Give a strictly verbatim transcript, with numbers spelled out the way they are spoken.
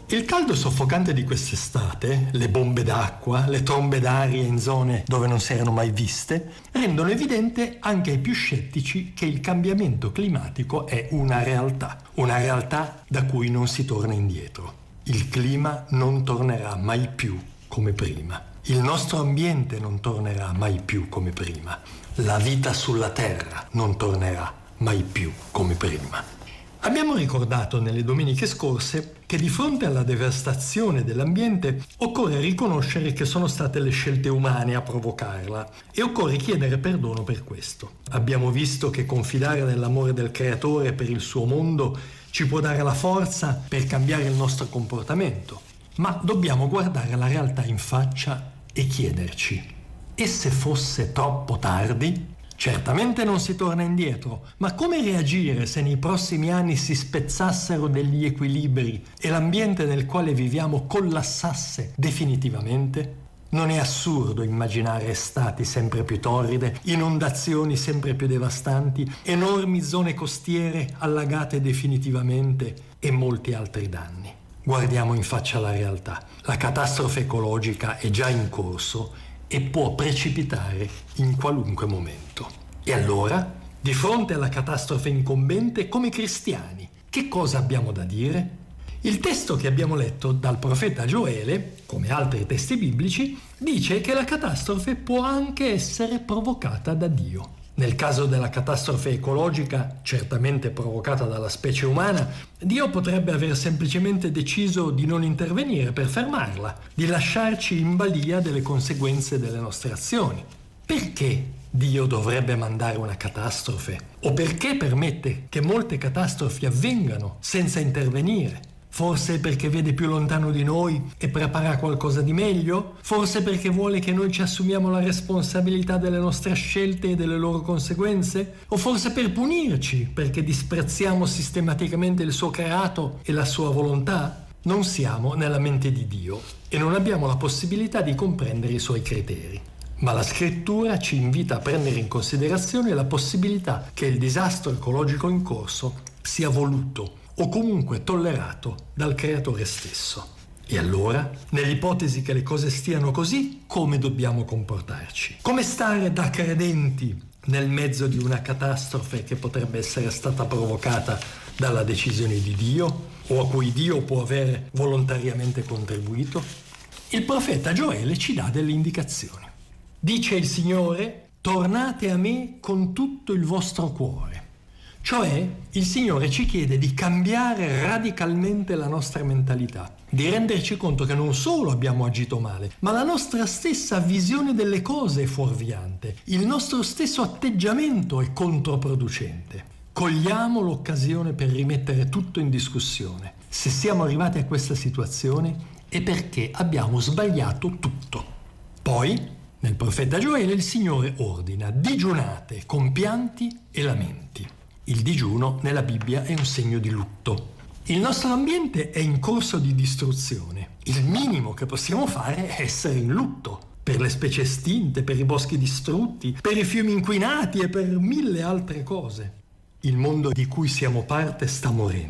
Il caldo soffocante di quest'estate, le bombe d'acqua, le trombe d'aria in zone dove non si erano mai viste, rendono evidente anche ai più scettici che il cambiamento climatico è una realtà, una realtà da cui non si torna indietro. Il clima non tornerà mai più come prima. Il nostro ambiente non tornerà mai più come prima. La vita sulla Terra non tornerà mai più come prima. Abbiamo ricordato nelle domeniche scorse che di fronte alla devastazione dell'ambiente occorre riconoscere che sono state le scelte umane a provocarla e occorre chiedere perdono per questo. Abbiamo visto che confidare nell'amore del Creatore per il suo mondo ci può dare la forza per cambiare il nostro comportamento, ma dobbiamo guardare la realtà in faccia e chiederci: e se fosse troppo tardi? Certamente non si torna indietro, ma come reagire se nei prossimi anni si spezzassero degli equilibri e l'ambiente nel quale viviamo collassasse definitivamente? Non è assurdo immaginare estati sempre più torride, inondazioni sempre più devastanti, enormi zone costiere allagate definitivamente e molti altri danni. Guardiamo in faccia la realtà. La catastrofe ecologica è già in corso e può precipitare in qualunque momento. E allora, di fronte alla catastrofe incombente, come cristiani, che cosa abbiamo da dire? Il testo che abbiamo letto dal profeta Gioele, come altri testi biblici, dice che la catastrofe può anche essere provocata da Dio. Nel caso della catastrofe ecologica, certamente provocata dalla specie umana, Dio potrebbe aver semplicemente deciso di non intervenire per fermarla, di lasciarci in balia delle conseguenze delle nostre azioni. Perché Dio dovrebbe mandare una catastrofe? O perché permette che molte catastrofi avvengano senza intervenire? Forse perché vede più lontano di noi e prepara qualcosa di meglio? Forse perché vuole che noi ci assumiamo la responsabilità delle nostre scelte e delle loro conseguenze? O forse per punirci, perché disprezziamo sistematicamente il suo creato e la sua volontà? Non siamo nella mente di Dio e non abbiamo la possibilità di comprendere i suoi criteri. Ma la scrittura ci invita a prendere in considerazione la possibilità che il disastro ecologico in corso sia voluto o comunque tollerato dal creatore stesso. E allora, nell'ipotesi che le cose stiano così, come dobbiamo comportarci? Come stare da credenti nel mezzo di una catastrofe che potrebbe essere stata provocata dalla decisione di Dio o a cui Dio può aver volontariamente contribuito? Il profeta Gioele ci dà delle indicazioni. Dice il Signore: tornate a me con tutto il vostro cuore. Cioè, il Signore ci chiede di cambiare radicalmente la nostra mentalità, di renderci conto che non solo abbiamo agito male, ma la nostra stessa visione delle cose è fuorviante, il nostro stesso atteggiamento è controproducente. Cogliamo l'occasione per rimettere tutto in discussione. Se siamo arrivati a questa situazione è perché abbiamo sbagliato tutto. Poi, nel profeta Gioele, il Signore ordina: digiunate con pianti e lamenti. Il digiuno nella Bibbia è un segno di lutto. Il nostro ambiente è in corso di distruzione. Il minimo che possiamo fare è essere in lutto per le specie estinte, per i boschi distrutti, per i fiumi inquinati e per mille altre cose. Il mondo di cui siamo parte sta morendo.